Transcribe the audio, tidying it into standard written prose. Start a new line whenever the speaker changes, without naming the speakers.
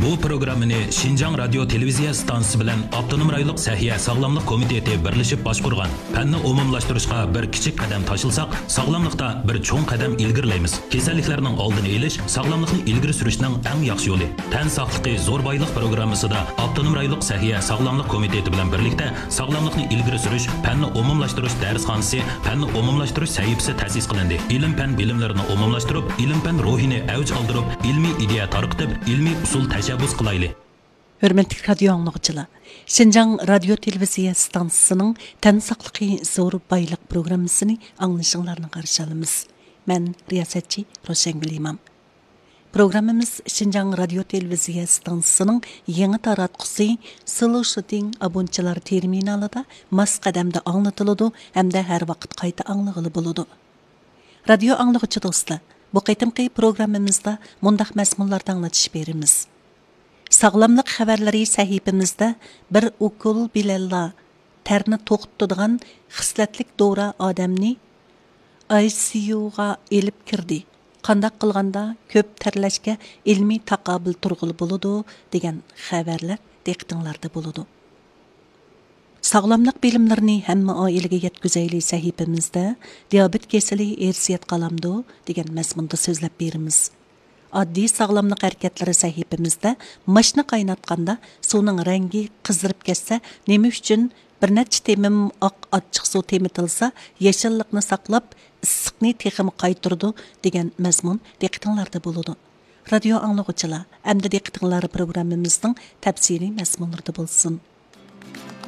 Bu programmani Şinjan Radyo Televiziya stansiyasi bilan Avtonom rayonluq Sahiya Sog'lomlik komiteti birlashib boshqurgan. Fanni umumlashtirishga bir kichik qadam tashilsak, sog'lomlikda bir cho'ng qadam ilgirlaymiz. Kasalliklarning oldini olish, sog'lomlikni ilgari surishning eng yaxshi yo'li. Tan sog'ligi zo'r boylik programmasida Avtonom rayonluq Sahiya Sog'lomlik komiteti bilan birlikda sog'lomlikni ilgari surish, fanni umumlashtirish darsxonasi, fanni umumlashtirish sahifasi ta'sis qilindi. Ilm-fan bilimlarini umumlashtirib, ilm-fan ruhini avj oldirib, ilmiy ideya tarqitib, ilmiy usul tashabbus qilayli.
Hürmetli radyo anlıqçılar, Şinjan Radyo Televiziya stansiyasının Tan saqlıqı zo'r boylik programmasını anglashinglarni qarshi olamiz. Men riyosatchi Roshangul Imam. Programmamiz Şinjan Radyo Televiziya stansiyasının yangi taratqusi Solution abonchilar terminalida mas qadamda anlatıladi hamda har vaqt qayta anglag'ili bo'ladi. Radio anlıqçı do'stlar, bu qaytimqi programmamizda mundaq mazmunlarni anglatish beramiz. Sağlamlıq xəbərləri səhifəmizdə bir ukul bilalla tərni to'xtatadigan xislatlik dora odamni ICU-ga elib kirdi. Qandaq qilganda ko'p tərləşkə ilmiy taqobil turg'ili bo'ladi degan xəbərlər diqqətingizdə bo'ladi. Sağlamlıq bilimlərini hamma oilaga yetkazayli səhifəmizdə diabet kesali ersiyat qalamdı degan mazmunda so'zlab beramiz. Addi sağlamlıq hərəkətləri səhifəmizdə maşını qaynatqanda suning rangi qizdirib ketsə, nima üçün bir neçə temim oq açıq su temitilsa, yeşillikni saqlab, issiqni teximi qaytardı degan mazmun diqqətingizdə bo'ladi. Radio anlıqçılar, əmdə diqqətingizlər proqramımızın təfsili mazmunlarında bo'lsin.